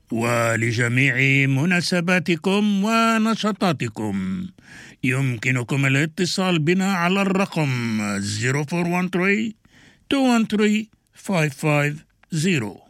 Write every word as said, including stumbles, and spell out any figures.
ولجميع مناسباتكم ونشاطاتكم يمكنكم الاتصال بنا على الرقم صفر أربعة واحد ثلاثة اثنين واحد ثلاثة خمسة خمسة صفر.